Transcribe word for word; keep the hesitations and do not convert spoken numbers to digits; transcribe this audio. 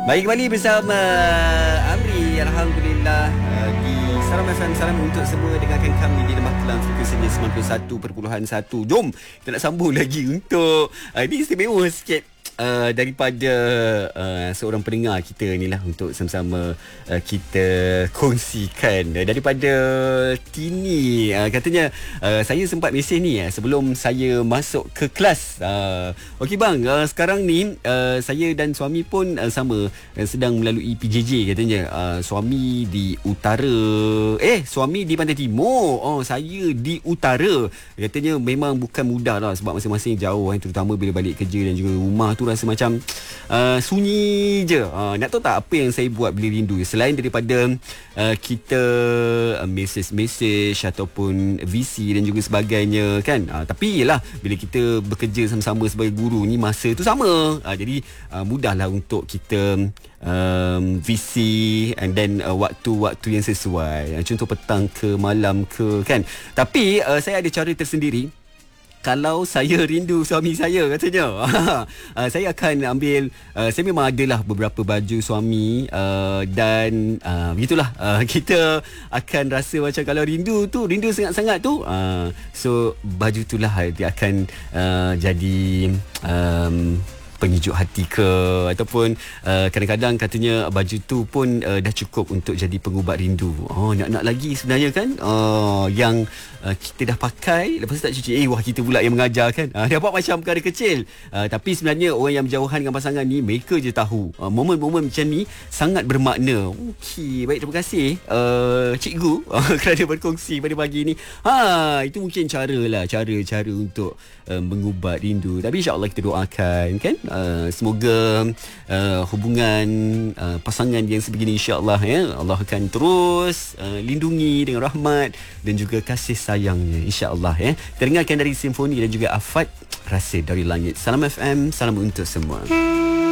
Baik, kembali bersama Amri. Alhamdulillah, uh, di Salam F M. Salam untuk semua. Dengarkan kami di Lembah Kelang, frekuensinya sembilan puluh satu perpuluhan satu. Jom kita nak sambung lagi untuk uh, ini istimewa sikit. Uh, daripada uh, seorang pendengar kita ni lah, untuk sama-sama uh, kita kongsikan uh, daripada Tini. Uh, katanya uh, saya sempat mesej ni uh, sebelum saya masuk ke kelas. Uh, Okey bang, uh, sekarang ni uh, saya dan suami pun uh, sama uh, sedang melalui P J J katanya. Uh, suami di utara, eh suami di pantai timur. Oh, saya di utara. Katanya memang bukan mudah lah sebab masing-masing jauh, eh, terutama bila balik kerja dan juga rumah tu rasa macam uh, sunyi je. Uh, nak tahu tak apa yang saya buat bila rindu? Selain daripada uh, kita uh, message-message ataupun V C dan juga sebagainya kan. Uh, tapi yelah, bila kita bekerja sama-sama sebagai guru ni, masa tu sama. Uh, jadi uh, mudahlah untuk kita um, V C and then uh, waktu-waktu yang sesuai. Uh, contoh petang ke malam ke kan. Tapi uh, saya ada cara tersendiri. Kalau saya rindu suami saya katanya, uh, saya akan ambil, uh, saya memang adalah beberapa baju suami, uh, dan uh, begitulah, uh, kita akan rasa macam kalau rindu tu, rindu sangat-sangat tu, uh, so baju itulah dia akan uh, jadi um, penyejuk hati ke, ataupun uh, kadang-kadang katanya baju tu pun uh, dah cukup untuk jadi pengubat rindu. Oh, nak-nak lagi sebenarnya kan, uh, yang uh, kita dah pakai lepas tu tak cuci, eh wah kita pula yang mengajar kan. Uh, dapat macam perkara kecil, uh, tapi sebenarnya orang yang berjauhan dengan pasangan ni, mereka je tahu uh, momen-momen macam ni sangat bermakna. Okey, baik, terima kasih uh, cikgu uh, kerana berkongsi pada pagi ni. Ha, itu mungkin cara lah, cara-cara untuk uh, mengubat rindu. Tapi insya-Allah kita doakan kan, Uh, semoga uh, hubungan uh, pasangan yang sebegini, insya-Allah ya, Allah akan terus uh, lindungi dengan rahmat dan juga kasih sayangnya, insya-Allah ya. Kita dengarkan dari simfoni dan juga Afad, Rasa dari Langit. Salam F M, salam untuk semua.